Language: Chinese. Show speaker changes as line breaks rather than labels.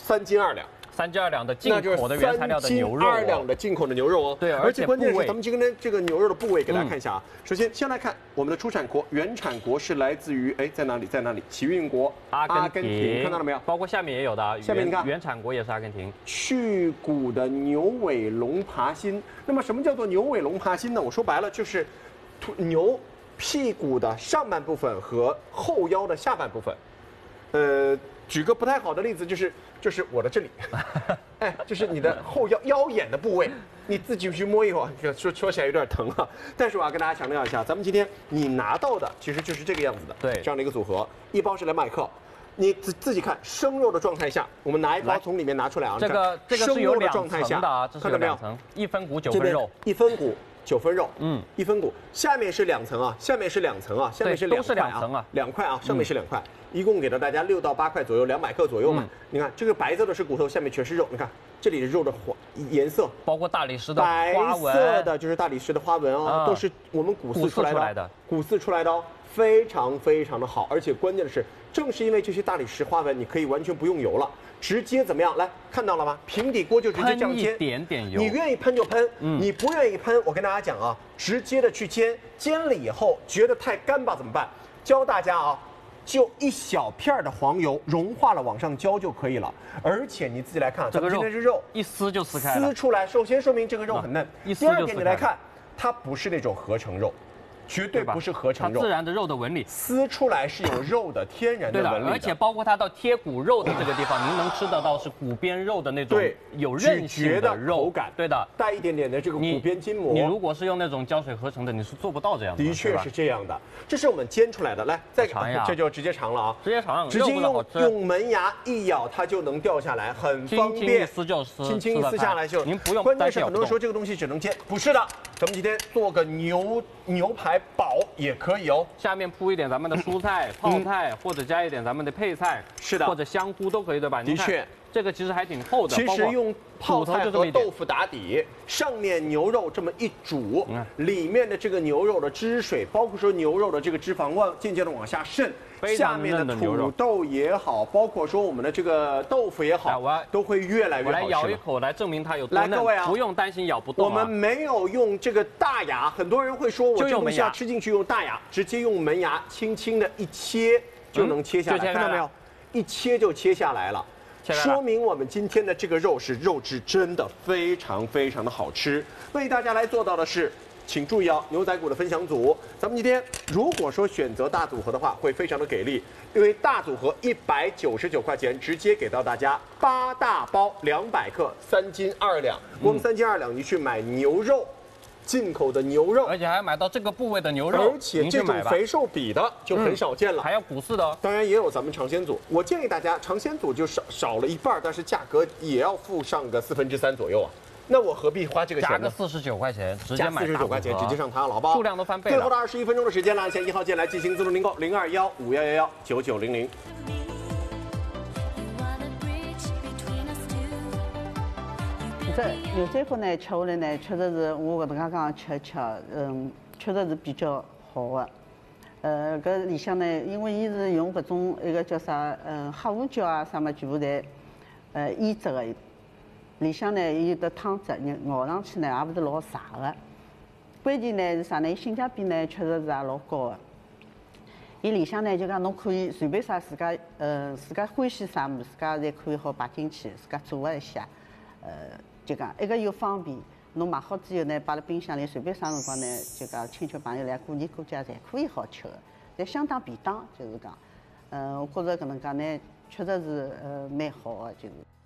3斤2两。
3斤2两的进口的原材料的牛肉、
3斤2两的进口的牛肉哦。
对，
而且关键是咱们今天这个牛肉的部位给大家看一下啊。首先，先来看我们的出产国，原产国是来自于在哪里？在哪里？起运国阿根廷，看到了没有？
包括下面也有的，
下面你看，
原产国也是阿根廷。
去骨的牛尾龙爬心。那么什么叫做牛尾龙爬心呢？我说白了就是牛屁股的上半部分和后腰的下半部分。举个不太好的例子，就是我的这里，就是你的后腰眼的部位，你自己去摸一会儿，说起来有点疼啊。但是我要跟大家强调一下，咱们今天你拿到的其实就是这个样子的，
对，
这样的一个组合，一包是200克。你自己看生肉的状态下，我们拿一包从里面拿出来啊。
这个是有2层的啊，
看到没有
？1分骨9分肉
，1分骨9分肉，1分骨。下面是2层啊，下面是2层啊，下面是2块啊，2块啊，上面是2块。一共给到大家6到8块左右，200克左右嘛。你看这个白色的是骨头，下面全是肉。你看这里的肉的颜色，
包括大理石的花纹，
白色的就是大理石的花纹哦，都是我们骨饲出来的，骨饲出来的哦，非常非常的好。而且关键的是，正是因为这些大理石花纹，你可以完全不用油了，直接怎么样？来，看到了吗？平底锅就直接这样煎，
一点点油。
你愿意喷就喷，你不愿意喷，我跟大家讲啊，直接的去煎，煎了以后觉得太干巴怎么办？教大家啊。就1小片的黄油融化了往上浇就可以了，而且你自己来看，
这个肉，
这肉
一撕就撕开了，
撕出来，首先说明这个肉很嫩。第二点，你来看，它不是那种合成肉，绝对不是合成肉，
它自然的肉的纹理，
撕出来是有肉的天然的纹理，
而且包括它到贴骨肉的这个地方，您能吃得到是骨边肉的那种有韧性的肉
感，
对的，
带一点点的这个骨边筋膜。
你如果是用那种胶水合成的，你是做不到这样的。
的确是这样的，这是我们煎出来的。来，再尝一下，这就直接尝了啊，
直接尝，
直接用门牙一咬，它就能掉下来，很方便，轻轻一撕下来就。
您不用。
关键是很多人说这个东西只能煎，不是的，咱们今天做个牛排煲也可以哦。
下面铺一点咱们的蔬菜、泡菜，或者加一点咱们的配菜，
是的，
或者香菇都可以，对吧？
的确，
这个其实还挺厚的。
其实用泡菜和豆腐打底，上面牛肉这么一煮，里面的这个牛肉的汁水，包括说牛肉的这个脂肪渐渐的往下渗，下面的土豆也好，包括说我们的这个豆腐也好，都会越来越好吃。
我来咬一口来证明它有多嫩。
来，各位啊，
不用担心咬不动。
我们没有用这个大牙，很多人会说我这东西要吃进去用大牙，直接用门牙轻轻的一切就能切下来，看到没有？一切就切下来了。说明我们今天的这个肉质真的非常非常的好吃。为大家来做到的是，请注意哦，牛仔骨的分享组，咱们今天如果说选择大组合的话，会非常的给力，因为大组合199块钱，直接给到大家8大包200克，3斤2两。我们3斤2两，你去买牛肉。进口的牛肉，
而且还买到这个部位的牛肉，
而且这种肥瘦比的就很少见了，
还要骨饲的哦。
当然也有咱们尝鲜组，我建议大家尝鲜组就少了一半，但是价格也要付上个3/4左右啊。那我何必花这个钱呢？
加个49块钱，直接买
49块钱直接上它了，好不好？
数量都翻倍了。
最后的21分钟的时间了，按下1号键来进行自动订购，0215119900。
这牛仔骨呢，吃下来呢，确实是我搿能介讲吃，确实是比较好的。搿里向呢，因为伊是用搿种一个叫啥，黑胡椒啊啥么，全部侪腌制的。里向呢有的汤汁，咬上去呢也勿是老柴的。关键呢是啥呢？性价比呢确实是也老高的。伊里向呢就讲侬可以随便啥自家欢喜啥物事，自家侪可以好摆进去，自家做一下，就讲一个又方便，侬买好之后呢，摆辣冰箱里，随便啥辰光呢，就讲亲戚朋友来过年过节侪可以好吃的，侪相当便当，就是讲，我觉着搿能介呢，确实是蛮好的，就是。